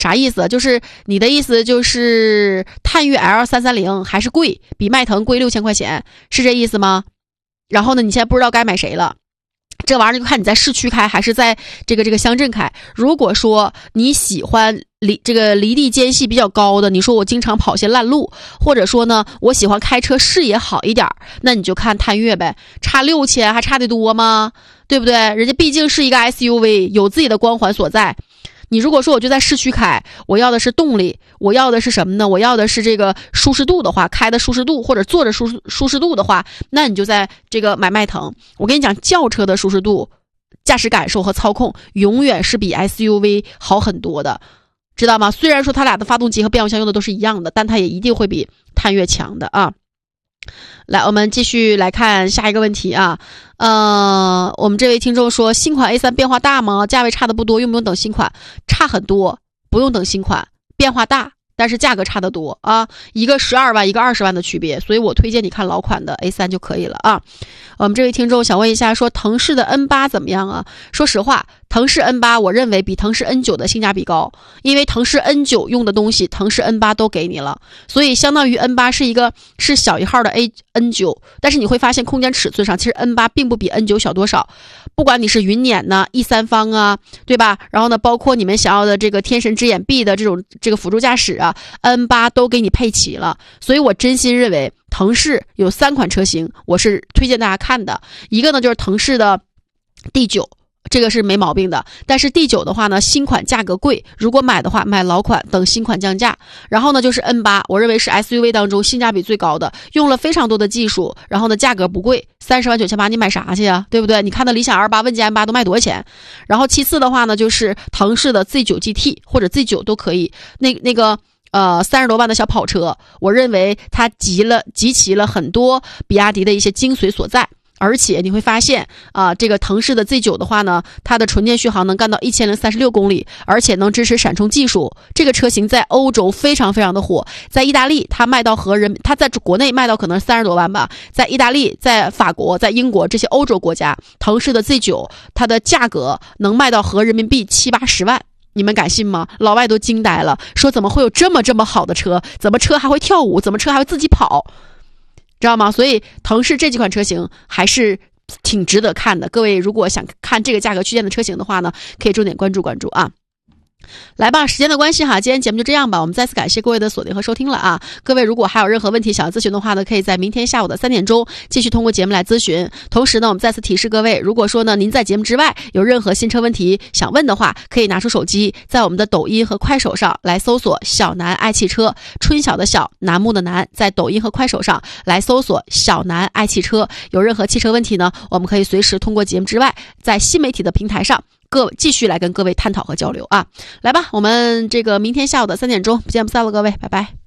啥意思？就是你的意思就是探岳 L330还是贵，比迈腾贵6000块钱，是这意思吗？然后呢，你现在不知道该买谁了。这玩意儿就看你在市区开还是在这个乡镇开。如果说你喜欢离地间隙比较高的，你说我经常跑些烂路，或者说呢我喜欢开车视野好一点，那你就看探岳呗，差6000还差得多吗？对不对？人家毕竟是一个 SUV， 有自己的光环所在。你如果说我就在市区开，我要的是动力，我要的是什么呢？我要的是这个舒适度的话，开的舒适度或者坐着舒适度的话，那你就在这个买迈腾。我跟你讲，轿车的舒适度、驾驶感受和操控永远是比 SUV 好很多的，知道吗？虽然说它俩的发动机和变速箱用的都是一样的，但它也一定会比探岳强的啊。来，我们继续来看下一个问题啊。我们这位听众说，新款 A3 变化大吗？价位差的不多，用不用等新款？差很多，不用等新款，变化大，但是价格差得多啊，一个12万，一个20万的区别，所以我推荐你看老款的 A3 就可以了啊。我们这位听众想问一下，说腾势的 N8 怎么样啊？说实话，腾势 N8 我认为比腾势 N9 的性价比高，因为腾势 N9 用的东西腾势 N8 都给你了，所以相当于 N8 是小一号的 N9， 但是你会发现空间尺寸上其实 N8 并不比 N9 小多少，不管你是云辇呢、E3方啊，对吧？然后呢，包括你们想要的这个天神之眼 B 的这个辅助驾驶啊， N8 都给你配齐了，所以我真心认为腾势有3款车型我是推荐大家看的，一个呢就是腾势的 D9，这个是没毛病的，但是 D9 的话呢，新款价格贵，如果买的话买老款，等新款降价。然后呢就是 N8， 我认为是 SUV 当中性价比最高的，用了非常多的技术，然后呢价格不贵，30.998万，你买啥去啊？对不对？你看到理想 L8、问界 M8 都卖多少钱？然后其次的话呢，就是腾势的 Z9 GT 或者 Z9 都可以，那个30多万的小跑车，我认为它集齐了很多比亚迪的一些精髓所在。而且你会发现这个腾势的 Z9 的话呢，它的纯电续航能干到1036公里，而且能支持闪充技术。这个车型在欧洲非常非常的火，在意大利它在国内卖到可能30多万吧，在意大利、在法国、在英国这些欧洲国家，腾势的 Z9 它的价格能卖到合人民币70-80万。你们敢信吗？老外都惊呆了，说怎么会有这么好的车？怎么车还会跳舞？怎么车还会自己跑？知道吗？所以腾势这几款车型还是挺值得看的。各位如果想看这个价格区间的车型的话呢，可以重点关注关注啊。来吧，时间的关系哈，今天节目就这样吧。我们再次感谢各位的锁定和收听了啊！各位如果还有任何问题想要咨询的话呢，可以在明天下午的3点钟继续通过节目来咨询。同时呢，我们再次提示各位，如果说呢您在节目之外有任何新车问题想问的话，可以拿出手机，在我们的抖音和快手上来搜索小南爱汽车，春晓的晓，楠木的楠，在抖音和快手上来搜索小南爱汽车。有任何汽车问题呢，我们可以随时通过节目之外，在新媒体的平台上继续来跟各位探讨和交流啊！来吧，我们这个明天下午的3点钟不见不散了，各位，拜拜。